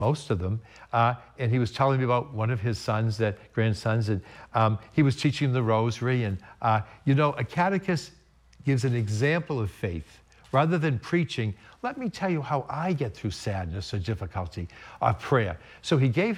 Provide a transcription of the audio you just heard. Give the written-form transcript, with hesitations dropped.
most of them. And he was telling me about one of his sons, grandsons, and he was teaching the rosary. And, a catechist gives an example of faith. Rather than preaching, let me tell you how I get through sadness or difficulty, prayer. So he gave